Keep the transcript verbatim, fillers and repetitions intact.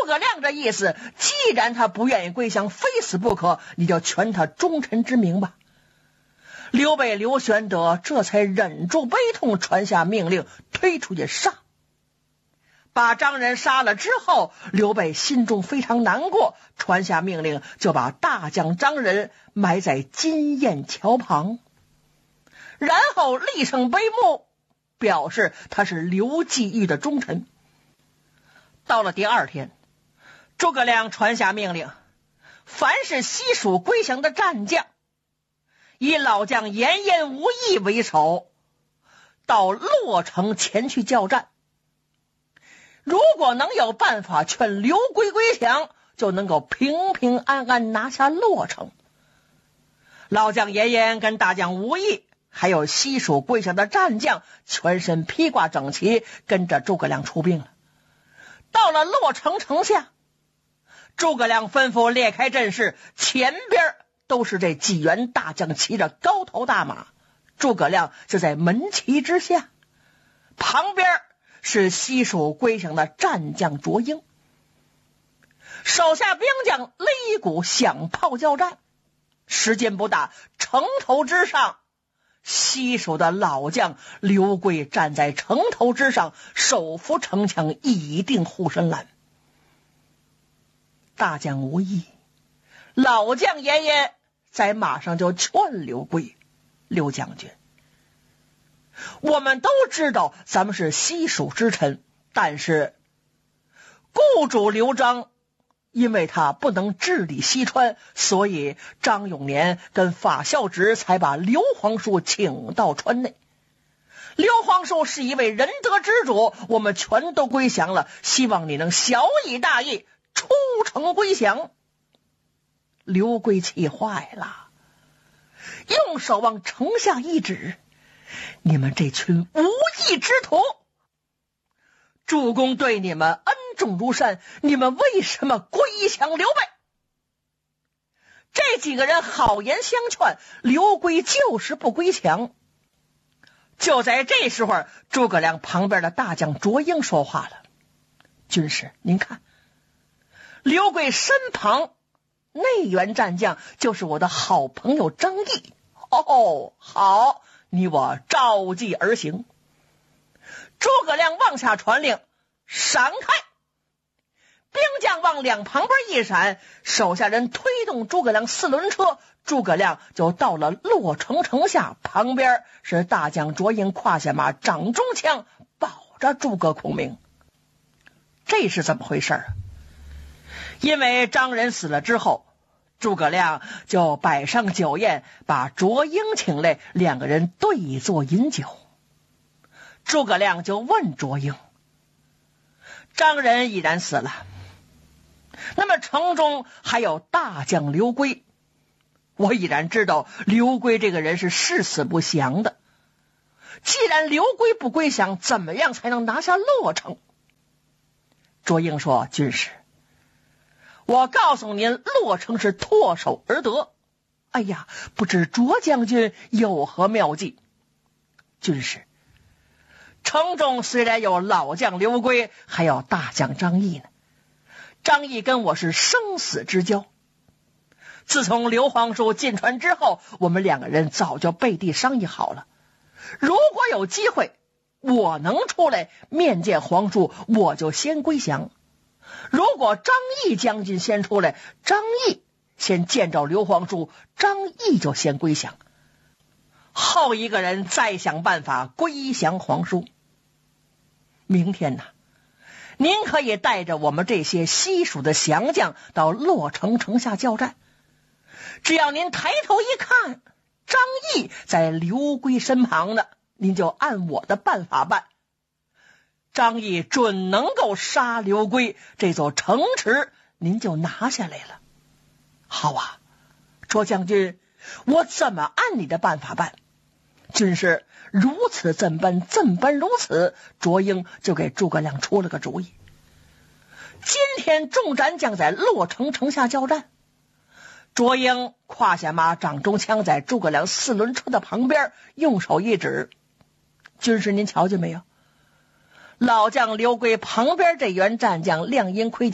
葛亮这意思，既然他不愿意归降，非死不可，你就全他忠臣之名吧。刘备刘玄德这才忍住悲痛，传下命令推出去杀。把张仁杀了之后，刘备心中非常难过，传下命令就把大将张仁埋在金雁桥旁，然后立成碑墓，表示他是刘季玉的忠臣。到了第二天，诸葛亮传下命令，凡是西蜀归降的战将，以老将严颜无益为首，到洛城前去交战。如果能有办法劝刘归归降，就能够平平安安拿下洛城。老将严颜跟大将吴懿还有西蜀归降的战将，全身披挂整齐，跟着诸葛亮出兵了。到了洛城城下，诸葛亮吩咐列开阵势，前边都是这几员大将骑着高头大马，诸葛亮就在门旗之下，旁边是西蜀归降的战将卓英，手下兵将擂鼓响炮交战。时间不大，城头之上，西蜀的老将刘贵站在城头之上，手扶城墙，以定护身栏。大将吴懿、老将严颜在马上就劝刘贵：刘将军，我们都知道咱们是西蜀之臣，但是雇主刘璋因为他不能治理西川，所以张永年跟法孝直才把刘皇叔请到川内。刘皇叔是一位仁德之主，我们全都归降了，希望你能晓以大义，出城归降。刘贵气坏了，用手往城下一指：你们这群无义之徒，主公对你们恩重如山，你们为什么归降刘备？这几个人好言相劝，刘贵就是不归降。就在这时候，诸葛亮旁边的大将卓英说话了：军师，您看，刘贵身旁内援战将就是我的好朋友张翼。哦，好，你我照计而行。诸葛亮往下传令，闪开！兵将往两旁边一闪，手下人推动诸葛亮四轮车，诸葛亮就到了洛城城下，旁边是大将卓英胯下马，掌中枪，保着诸葛孔明。这是怎么回事啊？因为张仁死了之后，诸葛亮就摆上酒宴，把卓英请来，两个人对坐饮酒。诸葛亮就问卓英：张仁已然死了，那么城中还有大将刘归，我已然知道刘归这个人是誓死不降的。既然刘归不归降，怎么样才能拿下洛城？卓英说：军师，我告诉您，洛城是唾手而得。哎呀，不知卓将军有何妙计？军师，城中虽然有老将刘归，还有大将张翼呢。张翼跟我是生死之交，自从刘皇叔进川之后，我们两个人早就背地商议好了，如果有机会我能出来面见皇叔，我就先归降；如果张翼将军先出来，张翼先见着刘皇叔，张翼就先归降，后一个人再想办法归降皇叔。明天呢，您可以带着我们这些西蜀的降将到洛城城下交战，只要您抬头一看，张翼在刘归身旁呢，您就按我的办法办，张翼准能够杀刘归，这座城池您就拿下来了。好啊，卓将军，我怎么按你的办法办？军师如此怎般，怎般如此。卓英就给诸葛亮出了个主意。今天众战将在洛城城下交战，卓英胯下马，掌中枪，在诸葛亮四轮车的旁边，用手一指：军师您瞧见没有？老将刘归旁边这员战将亮阴盔